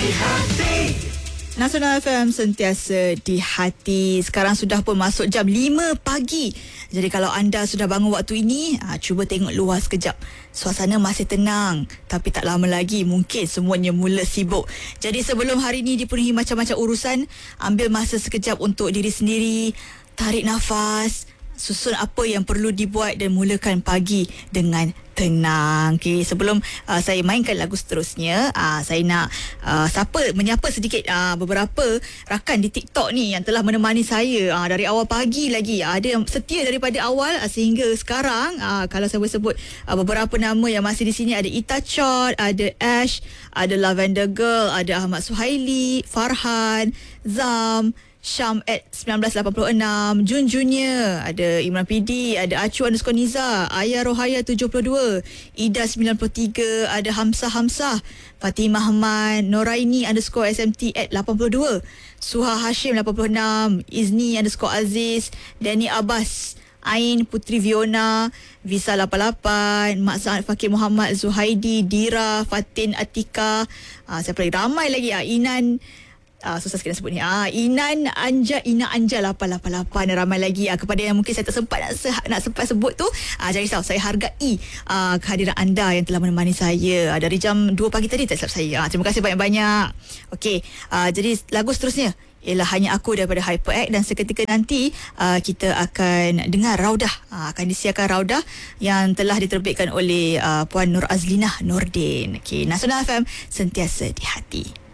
Nasional FM sentiasa di hati. Sekarang sudah pun masuk jam 5 pagi. Jadi kalau anda sudah bangun waktu ini, cuba tengok luar sekejap. Suasana masih tenang, tapi tak lama lagi mungkin semuanya mula sibuk. Jadi sebelum hari ini dipenuhi macam-macam urusan, ambil masa sekejap untuk diri sendiri, tarik nafas, susun apa yang perlu dibuat dan mulakan pagi dengan tenang. Okay, sebelum saya mainkan lagu seterusnya, saya nak menyapa sedikit beberapa rakan di TikTok ni yang telah menemani saya dari awal pagi lagi. Ada yang setia daripada awal sehingga sekarang. Kalau saya boleh sebut beberapa nama yang masih di sini, ada Ita Chot, ada Ash, ada Lavender Girl, ada Ahmad Suhaili, Farhan, Zam, Syam at 1986, Jun Junior, ada Imran PD, ada Acu _Niza, Ayah Rohaya 72, Ida 93, ada Hamzah, Fatimah Ahmad, Noraini _SMT at 82, Suha Hashim 86, Izni _Aziz, Danny Abbas, Ain Putri Viona, Visa 88, Mak Sa'ad Fakir Muhammad, Zuhaidi, Dira, Fatin Atika, siapa lagi? Ramai lagi. Inan, susah sikit nak sebut ni. Ina Anja 888, ramai lagi. Kepada yang mungkin saya tak sempat nak sempat sebut tu, jangan risau, saya hargai kehadiran anda yang telah menemani saya dari jam 2 pagi tadi, tak silap saya. Terima kasih banyak-banyak. Okey, jadi lagu seterusnya ialah Hanya Aku daripada HyperX, dan seketika nanti kita akan dengar Raudah. Akan disiarkan Raudah yang telah diterbitkan oleh Puan Nur Azlinah Nordin. Okey, Nasional FM sentiasa di hati.